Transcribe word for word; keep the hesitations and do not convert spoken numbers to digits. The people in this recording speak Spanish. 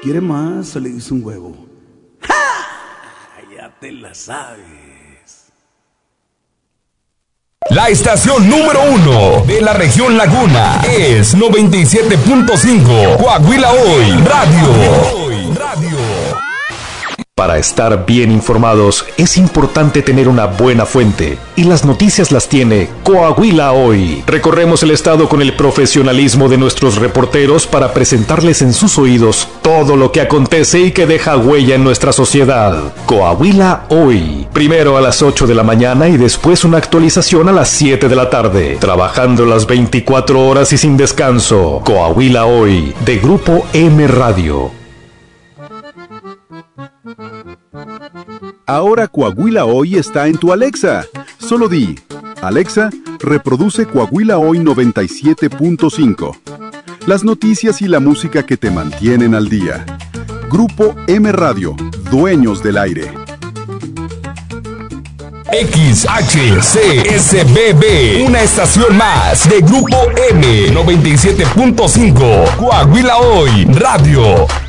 quiere más, se le hizo un huevo. ¡Ja! Ya te la sabes. La estación número uno de la región Laguna es noventa y siete punto cinco Coahuila Hoy Radio. Hoy Radio. Para estar bien informados es importante tener una buena fuente, y las noticias las tiene Coahuila Hoy. Recorremos el estado con el profesionalismo de nuestros reporteros para presentarles en sus oídos todo lo que acontece y que deja huella en nuestra sociedad. Coahuila Hoy, primero a las ocho de la mañana y después una actualización a las siete de la tarde, trabajando las veinticuatro horas y sin descanso. Coahuila Hoy, de Grupo M Radio. Ahora Coahuila Hoy está en tu Alexa. Solo di, Alexa, reproduce Coahuila Hoy noventa y siete punto cinco. Las noticias y la música que te mantienen al día. Grupo M Radio, dueños del aire. X H C S B B, una estación más de Grupo M noventa y siete punto cinco Coahuila Hoy Radio.